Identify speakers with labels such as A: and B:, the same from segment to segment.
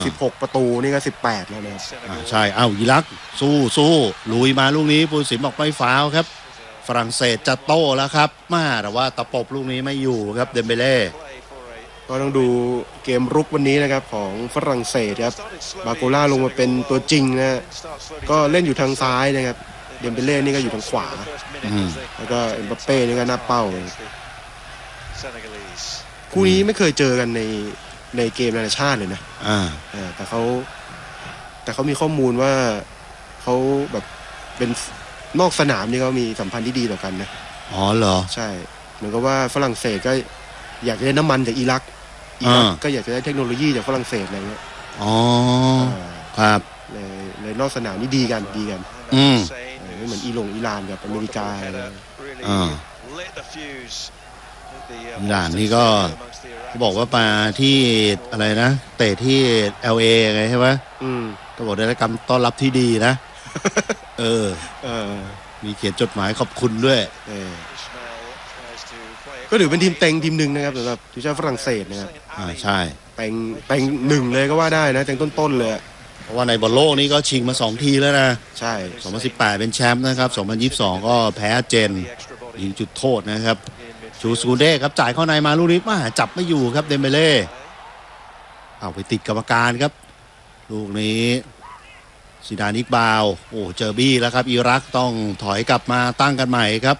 A: 16ประตูนี่ก็18แล้วนะ
B: ใช่อิรักสู้ลุยมาลูกนี้ผู้ตัดสินบอกไม่ฟาวครับฝรั่งเศสจะโต้แล้วครับแต่ว่าตะปบลูกนี้ไม่อยู่ครับเดมเบเล่
A: ก็ต้องดูเกมรุกวันนี้นะครับของฝรั่งเศสครับบาโกล่าลงมาเป็นตัวจริงนะก็เล่นอยู่ทางซ้ายนะครับเดมเบเล่นี่ก็อยู่ทางขวาแล้วก็เอ็มบัปเป้นี่ก็หน้าเป้าคู่นี้ไม่เคยเจอกันในเกมนานาชาติเลยนะแต่เขามีข้อมูลว่าเขาแบบเป็นนอกสนามนี่เขามีสัมพันธ์ที่ดีต่อกันนะ
B: เหรอ
A: ใช่เหมือนกับว่าฝรั่งเศสก็อยากได้น้ำมันจากอิรักก็อยากจะได้เทคโนโลยีจากฝรั่งเศสอะไรเงี้ย
B: ครับ
A: เลยนอกสนามนี่ดีกันไม่เหมือนอิหร่านกับอเมริกา
B: อิหร่านนี่ก็บอกว่ามาที่อะไรนะเตะที่ LA ไงใช่ไหมก็บอกได้รับการต้อนรับที่ดีนะมีเขียนจดหมายขอบคุณด้วย
A: ก็ถือเป็นทีมเต็งทีมหนึ่งนะครับสำหรับทีมชาติฝรั่งเศสนะครับ
B: ใช่
A: เต็งหนึ่งเลยก็ว่าได้นะเต็งต้นๆเลย
B: เพราะว่าในบอลโลกนี้ก็ชิงมา2ทีแล้วนะ
A: ใช่
B: 2018เป็นแชมป์นะครับ2022ก็แพ้เจนยิงจุดโทษนะครับชูสกูเด้ครับจ่ายเข้าในมาลูกนี้จับไม่อยู่ครับเดมเบเล่ไปติดกรรมการครับลูกนี้ซิดานิกบาวเจอบี้แล้วครับอิรักต้องถอยกลับมาตั้งกันใหม่ครับ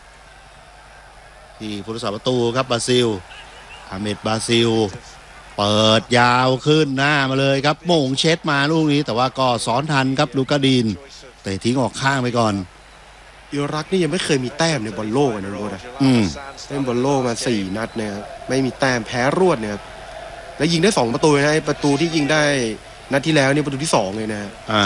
B: ที่ผู้รักษาประตูครับบราซิลอาเมดบราซิลเปิดยาวขึ้นหน้ามาเลยครับโมงเช็ดมาลูกนี้แต่ว่าก็ซ้อนทันครับลูกาดินเตะทิ้งออกข้างไปก่อน
A: อิรักนี่ยังไม่เคยมีแต้มในบอลโลกนะรู้นะเล่นบอลโลกมา4นัดเนี่ยไม่มีแต้มแพ้รวดเนี่ยแล้วยิงได้2ประตูนะประตูที่ยิงได้นัดที่แล้วนี่ประตูที่2เลยนะ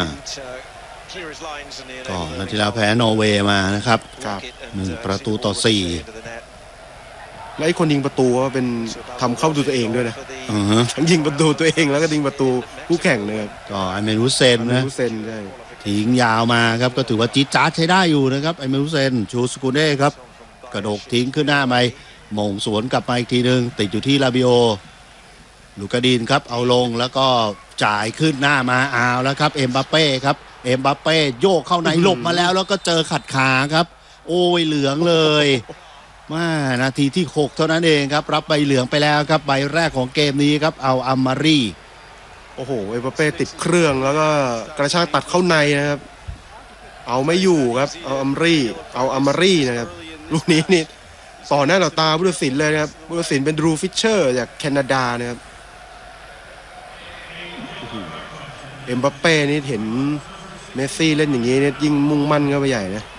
B: ก็นัดที่แล้วแพ้นอร์เวย์มานะครับ1ประตูต่อ4
A: และไอ้คนยิงประตูก็เป็นทำเข้าประตูตัวเองด้วยนะทั้งยิงประตูตัวเองแล้วก็ยิงประตูคู่แข่งเลย
B: ก็ไอเมรูเซนนะ
A: ใช่
B: ทิ้งยาวมาครับก็ถือว่าจี๊ดจ๊าดใช้ได้อยู่นะครับไอเมรูเซนชูสกูเน่ครับกระโดดทิ้งขึ้นหน้าไปมงสวนกลับมาอีกทีนึงติดอยู่ที่ลาบิโอลูกาดินครับเอาลงแล้วก็จ่ายขึ้นหน้ามาแล้วครับเอ็มบัปเป้ครับเอ็มบัปเป้โยกเข้าในหลบมาแล้วก็เจอขัดขาครับโอ้ยเหลืองเลยนาทีที่6เท่านั้นเองครับรับใบเหลืองไปแล้วครับใบแรกของเกมนี้ครับเอาอัมมารี
A: โอ้โหเอ็มบัปเป้ติดเครื่องแล้วก็กระชากตัดเข้าในนะครับเอาไม่อยู่ครับเอาอัมมารีนะครับลูกนี้นี่ต่อหน้าต่อตาผู้ตัดสินเลยนะครับผู้ตัดสินเป็นดรูฟิชเชอร์จากแคนาดานะครับเอ็มบัปเป้นี่เห็นเมสซี่เล่นอย่างนี้เนี่ยยิ่งมุ่งมั่นเข้าไปใหญ่นะ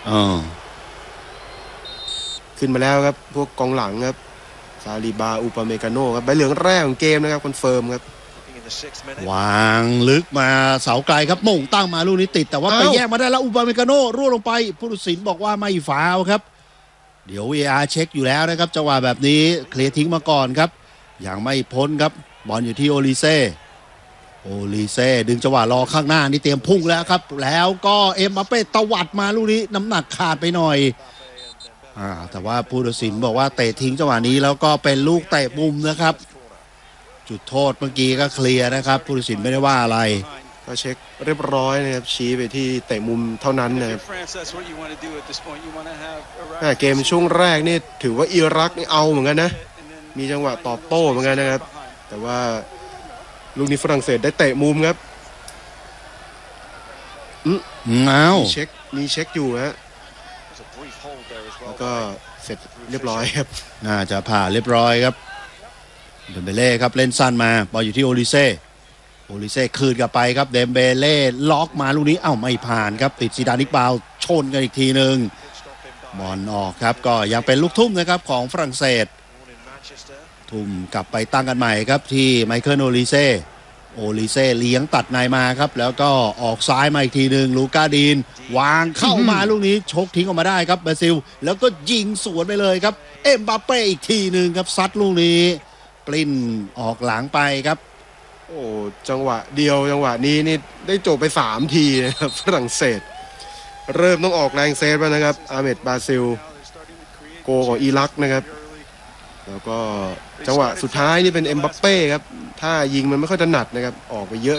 A: ขึ้นมาแล้วครับพวกกองหลังครับซาลิบาอุปาเมกาโนครับใบเหลืองแรกของเกมนะครับคอนเฟิร์มครับ
B: วางลึกมาเสาไกลครับม่งตั้งมาลูกนี้ติดแต่ว่าไปแยกมาได้แล้วอุปาเมกาโนรั่วลงไปผู้ตัดสินบอกว่าไม่ฟาวครับเดี๋ยว VAR เช็คอยู่แล้วนะครับจังหวะแบบนี้เคลียร์ทิ้งมาก่อนครับอย่างไม่พ้นครับบอลอยู่ที่โอลิเซ่ดึงจังหวะรอข้างหน้านี่เตรียมพุ่งแล้วครับแล้วก็เอ็มบัปเป้ตวัดมาลูกนี้น้ำหนักขาดไปหน่อยแต่ว่าผู้ตัดสินบอกว่าเตะทิ้งจังหวะนี้แล้วก็เป็นลูกเตะมุมนะครับจุดโทษเมื่อกี้ก็เคลียร์นะครับผู้ตัดสินไม่ได้ว่าอะไร
A: ก็เช็คเรียบร้อยนะครับชี้ไปที่เตะมุมเท่านั้นนะครับเกมช่วงแรกนี่ถือว่าอิรักนี่เอาเหมือนกันนะมีจังหวะตอบโต้เหมือนกันนะครับแต่ว่าลูกนี้ฝรั่งเศสได้เตะมุมครับมีเช็คอยู่ฮะแล้วก็เสร็จเรียบร้อยครับ
B: น่าจะผ่าเรียบร้อยครับเดมเบเล่ครับเล่นสั้นมาบอลอยู่ที่โอลิเซ่คืนกลับไปครับเดมเบเล่ล็อกมาลูกนี้ไม่ผ่านครับติดซิดานิกบาวชนกันอีกทีนึงบอลออกครับก็ยังเป็นลูกทุ่มนะครับของฝรั่งเศสทุ่มกลับไปตั้งกันใหม่ครับที่ไมเคิลโอลิเซ่เลี้ยงตัดในมาครับแล้วก็ออกซ้ายมาอีกทีนึงลูกาดินวางเข้ามาลูกนี้ชกทิ้งออกมาได้ครับบราซิลแล้วก็ยิงสวนไปเลยครับเอ็มบัปเป้อีกทีนึงครับซัดลูกนี้ปลิ้นออกหลังไปครับ
A: โอ้จังหวะเดียวจังหวะนี้นี่ได้จบไป3ทีนะครับฝรั่งเศสเริ่มต้องออกแรงเซฟแล้วนะครับอาเมดบราซิลโกของอิรักนะครับแล้วก็จังหวะสุดท้ายนี่เป็นเอ็มบัปเป้ครับถ้ายิงมันไม่ค่อยถนัดนะครับออกไปเยอะ